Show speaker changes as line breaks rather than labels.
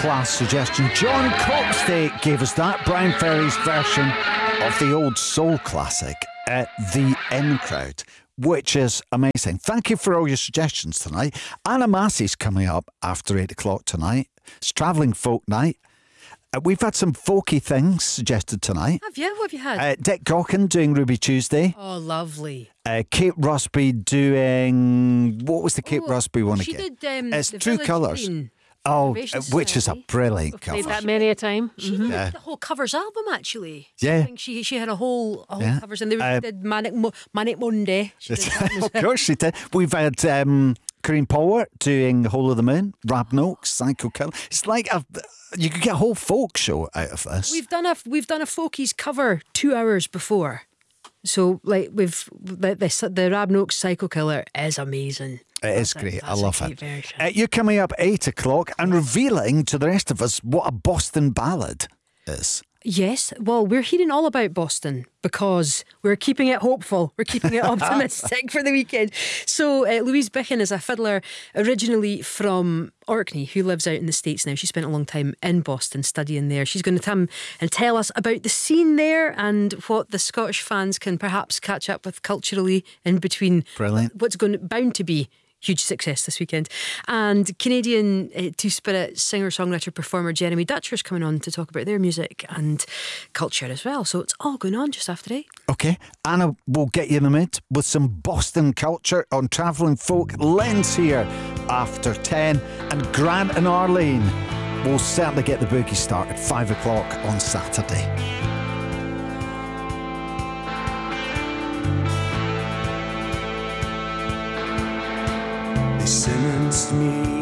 class suggestion. John Coxey gave us that. Brian Ferry's version of the old soul classic, The In Crowd, which is amazing. Thank you for all your suggestions tonight. Anna Massey's coming up after 8 o'clock tonight. It's Travelling Folk Night. We've had some folky things suggested tonight.
Have you? What have you had?
Dick Gaughan doing Ruby Tuesday.
Oh, lovely.
Kate Rusby doing... What was the Kate Rusby one
she
again?
She did
it's
the
True
Village
Colours.
Green
Oh,
Conservation
which is a
Society.
brilliant
We've
cover.
played that many a time.
She did the whole covers album, actually.
Yeah.
I think she had a whole covers, and they did Manic Monday. She did that as
Of
well.
course she did. We've had Corinne Polwart doing Whole of the Moon, Rab Noakes, Psycho Killer. It's like you could get a whole folk show out of this.
We've done a folkies cover 2 hours before. So, like, we've the Rab Noakes Psycho Killer is amazing.
It is great. I love it.
Version.
You're coming up 8 o'clock and revealing to the rest of us what a Boston ballad is.
Yes, well, we're hearing all about Boston because we're keeping it hopeful. We're keeping it optimistic for the weekend. So Louise Bichen is a fiddler originally from Orkney who lives out in the States now. She spent a long time in Boston studying there. She's going to come and tell us about the scene there and what the Scottish fans can perhaps catch up with culturally in between.
Brilliant.
What's bound to be huge success this weekend. And Canadian Two-Spirit singer-songwriter performer Jeremy Dutcher's coming on to talk about their music and culture as well. So it's all going on just after 8.
Okay, Anna will get you in the mood with some Boston culture on Travelling Folk. Len's here after 10 and Grant and Arlene will certainly get the boogie start at 5 o'clock on Saturday.
They sentenced me